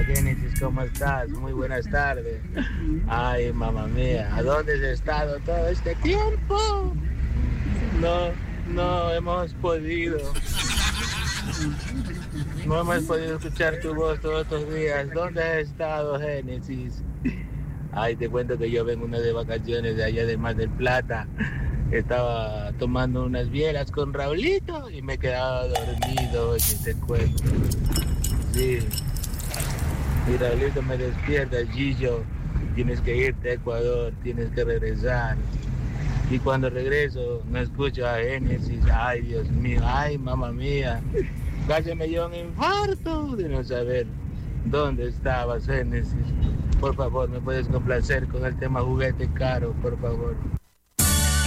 Génesis, ¿cómo estás? Muy buenas tardes. Ay, mamá mía, ¿a dónde has estado todo este tiempo? No hemos podido. No hemos podido escuchar tu voz todos estos días. ¿Dónde has estado, Génesis? Ay, te cuento que yo vengo una de vacaciones de allá de Mar del Plata. Estaba tomando unas bielas con Raulito y me quedaba dormido, oye, te cuento. Sí, y Raulito me despierta, Gillo, tienes que irte a Ecuador, tienes que regresar. Y cuando regreso, no escucho a Génesis, ay, Dios mío, ay, mamá mía, casi me dio un infarto de no saber dónde estabas, Génesis. Por favor, ¿me puedes complacer con el tema juguete caro, por favor?